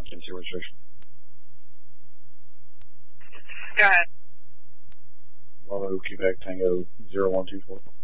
Tennessee registration. Go ahead. Bravo, Quebec, Tango, 0124.